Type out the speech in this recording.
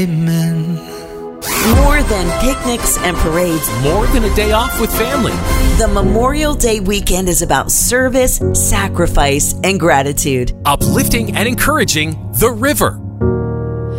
Amen. More than picnics and parades. More than a day off with family. The Memorial Day weekend is about service, sacrifice, and gratitude. Uplifting and encouraging the river.